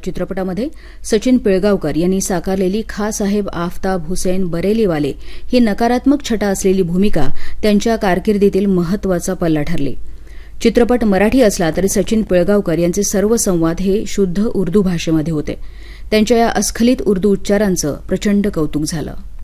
चित्रपटामध्ये सचिन पिळगावकर यांनी साकारलेली खासाहेब आफताब हुसेन बरेलीवाले ही नकारात्मक छटा असलेली भूमिका त्यांच्या कारकिर्दीतील महत्वाचा पल्ला ठरली. चित्रपट मराठी असला तरी सचिन पिळगावकर यांचे सर्व संवाद हे शुद्ध उर्दू भाषेमध्ये होते. त्यांच्या या अस्खलित उर्दू उच्चारांचं प्रचंड कौतुक झालं.